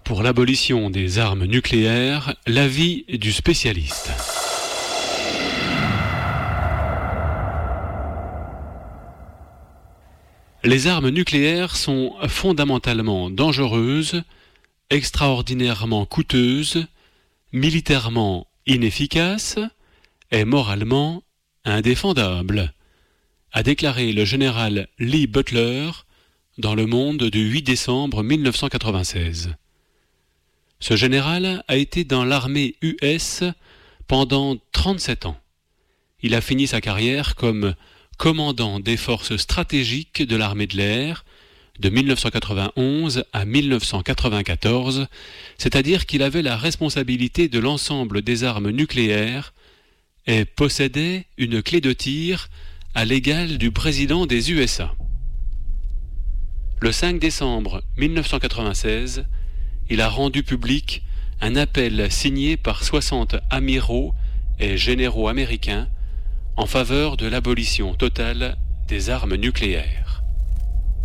Pour l'abolition des armes nucléaires, l'avis du spécialiste. Les armes nucléaires sont fondamentalement dangereuses, extraordinairement coûteuses, militairement inefficaces et moralement indéfendables, a déclaré le général Lee Butler dans Le Monde du 8 décembre 1996. Ce général a été dans l'armée US pendant 37 ans. Il a fini sa carrière comme commandant des forces stratégiques de l'armée de l'air de 1991 à 1994, c'est-à-dire qu'il avait la responsabilité de l'ensemble des armes nucléaires et possédait une clé de tir à l'égal du président des USA. Le 5 décembre 1996, il a rendu public un appel signé par 60 amiraux et généraux américains en faveur de l'abolition totale des armes nucléaires.